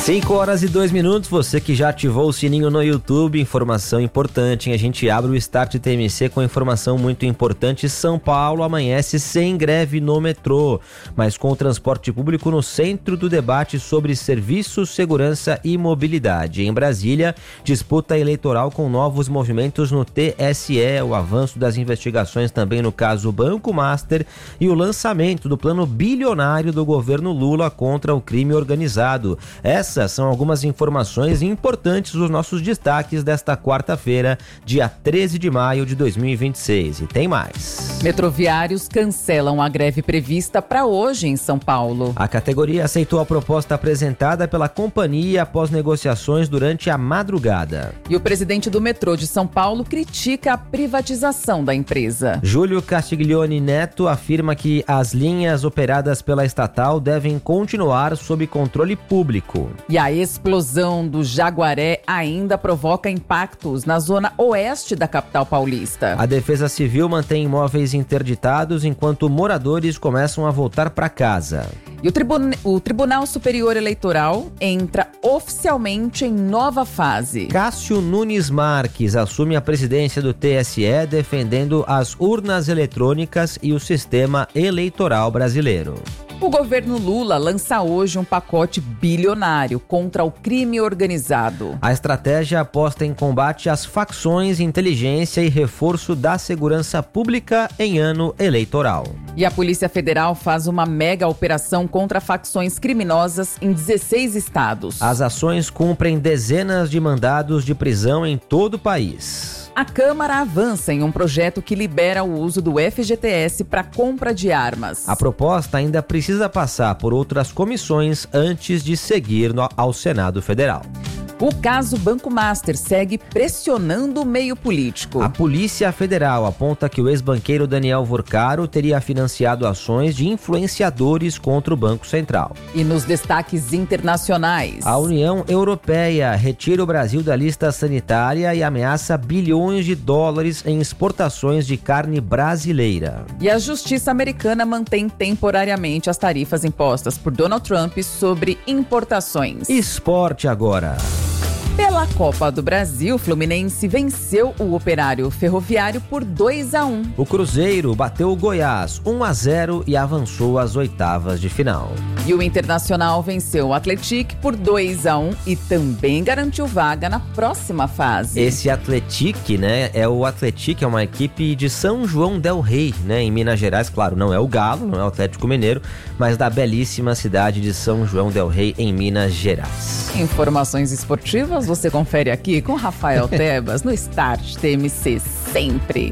5h02, você que já ativou o sininho no YouTube, informação importante, hein? A gente abre o Start TMC com informação muito importante. São Paulo amanhece sem greve no metrô, mas com o transporte público no centro do debate sobre serviços, segurança e mobilidade. Em Brasília, disputa eleitoral com novos movimentos no TSE, o avanço das investigações também no caso Banco Master e o lançamento do plano bilionário do governo Lula contra o crime organizado. Essas são algumas informações importantes dos nossos destaques desta quarta-feira, dia 13 de maio de 2026. E tem mais. Metroviários cancelam a greve prevista para hoje em São Paulo. A categoria aceitou a proposta apresentada pela companhia após negociações durante a madrugada. E o presidente do metrô de São Paulo critica a privatização da empresa. Júlio Castiglione Neto afirma que as linhas operadas pela estatal devem continuar sob controle público. E a explosão do Jaguaré ainda provoca impactos na zona oeste da capital paulista. A Defesa Civil mantém imóveis interditados enquanto moradores começam a voltar para casa. E o Tribunal Superior Eleitoral entra oficialmente em nova fase. Cássio Nunes Marques assume a presidência do TSE defendendo as urnas eletrônicas e o sistema eleitoral brasileiro. O governo Lula lança hoje um pacote bilionário contra o crime organizado. A estratégia aposta em combate às facções, inteligência e reforço da segurança pública em ano eleitoral. E a Polícia Federal faz uma mega operação contra facções criminosas em 16 estados. As ações cumprem dezenas de mandados de prisão em todo o país. A Câmara avança em um projeto que libera o uso do FGTS para compra de armas. A proposta ainda precisa passar por outras comissões antes de seguir ao Senado Federal. O caso Banco Master segue pressionando o meio político. A Polícia Federal aponta que o ex-banqueiro Daniel Vorcaro teria financiado ações de influenciadores contra o Banco Central. E nos destaques internacionais, a União Europeia retira o Brasil da lista sanitária e ameaça bilhões de dólares em exportações de carne brasileira. E a Justiça americana mantém temporariamente as tarifas impostas por Donald Trump sobre importações. Esporte agora. Pela Copa do Brasil, o Fluminense venceu o Operário Ferroviário por 2-1. O Cruzeiro bateu o Goiás 1-0 e avançou às oitavas de final. E o Internacional venceu o Atlético por 2-1 e também garantiu vaga na próxima fase. Esse Atlético, né, o Atlético é uma equipe de São João del Rei, né, em Minas Gerais. Claro, não é o Galo, não é o Atlético Mineiro, mas da belíssima cidade de São João del Rei, em Minas Gerais. Informações esportivas você confere aqui com Rafael Tebas no Start TMC sempre.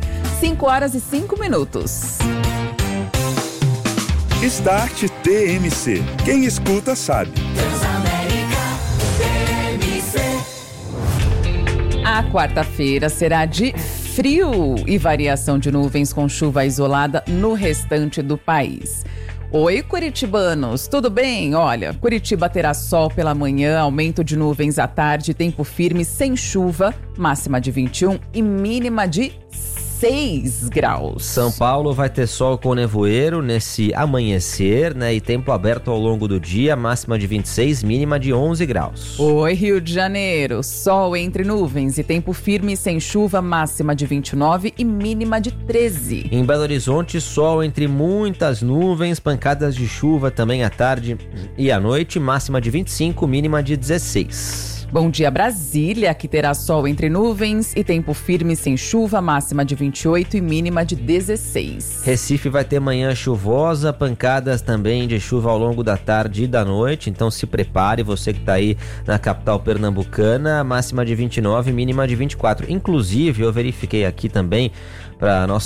5h05. Start TMC. Quem escuta sabe. A quarta-feira será de frio e variação de nuvens com chuva isolada no restante do país. Oi, curitibanos, tudo bem? Olha, Curitiba terá sol pela manhã, aumento de nuvens à tarde, tempo firme sem chuva, máxima de 21 e mínima de 6 graus. São Paulo vai ter sol com nevoeiro nesse amanhecer, né? E tempo aberto ao longo do dia, máxima de 26, mínima de 11 graus. Oi, Rio de Janeiro, sol entre nuvens e tempo firme sem chuva, máxima de 29 e mínima de 13. Em Belo Horizonte, sol entre muitas nuvens, pancadas de chuva também à tarde e à noite, máxima de 25, mínima de 16. Bom dia, Brasília, que terá sol entre nuvens e tempo firme sem chuva, máxima de 28 e mínima de 16. Recife vai ter manhã chuvosa, pancadas também de chuva ao longo da tarde e da noite, então se prepare, você que está aí na capital pernambucana, máxima de 29, mínima de 24. Inclusive, eu verifiquei aqui também para nossa